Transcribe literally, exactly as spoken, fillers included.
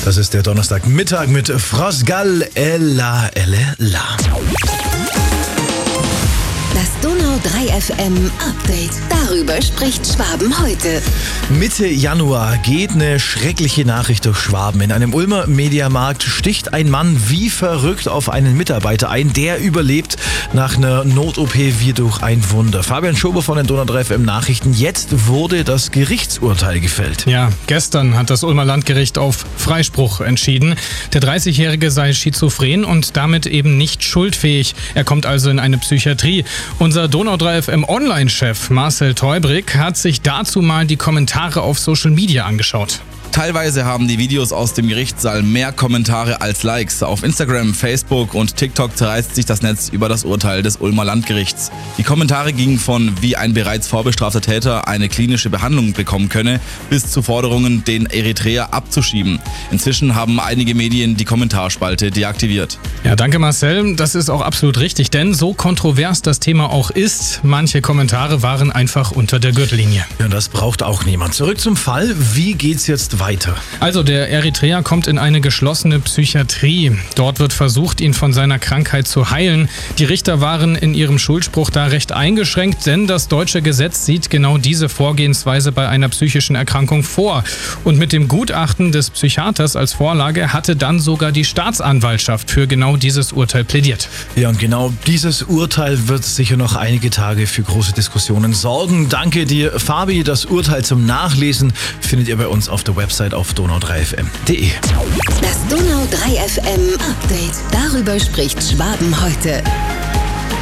Das ist der Donnerstagmittag mit Frosgall Ella Elle La. Das Donau drei F M Update. Darüber spricht Schwaben heute. Mitte Januar geht eine schreckliche Nachricht durch Schwaben. In einem Ulmer Mediamarkt sticht ein Mann wie verrückt auf einen Mitarbeiter ein. Der überlebt nach einer Not-O P wie durch ein Wunder. Fabian Schober von den Donau drei F M Nachrichten. Jetzt wurde das Gerichtsurteil gefällt. Ja, gestern hat das Ulmer Landgericht auf Freispruch entschieden. Der dreißigjährige sei schizophren und damit eben nicht schuldfähig. Er kommt also in eine Psychiatrie. Unser Donau drei F M Online-Chef Marcel Teubrick hat sich dazu mal die Kommentare auf Social Media angeschaut. Teilweise haben die Videos aus dem Gerichtssaal mehr Kommentare als Likes. Auf Instagram, Facebook und TikTok zerreißt sich das Netz über das Urteil des Ulmer Landgerichts. Die Kommentare gingen von, wie ein bereits vorbestrafter Täter eine klinische Behandlung bekommen könne, bis zu Forderungen, den Eritreer abzuschieben. Inzwischen haben einige Medien die Kommentarspalte deaktiviert. Ja, danke Marcel. Das ist auch absolut richtig, denn so kontrovers das Thema auch ist, manche Kommentare waren einfach unter der Gürtellinie. Ja, das braucht auch niemand. Zurück zum Fall. Wie geht's jetzt weiter? Weiter. Also der Eritreer kommt in eine geschlossene Psychiatrie. Dort wird versucht, ihn von seiner Krankheit zu heilen. Die Richter waren in ihrem Schuldspruch da recht eingeschränkt, denn das deutsche Gesetz sieht genau diese Vorgehensweise bei einer psychischen Erkrankung vor. Und mit dem Gutachten des Psychiaters als Vorlage hatte dann sogar die Staatsanwaltschaft für genau dieses Urteil plädiert. Ja, und genau dieses Urteil wird sicher noch einige Tage für große Diskussionen sorgen. Danke dir, Fabi. Das Urteil zum Nachlesen findet ihr bei uns auf der Website auf donau drei f m punkt de. Das Donau drei F M Update. Darüber spricht Schwaben heute.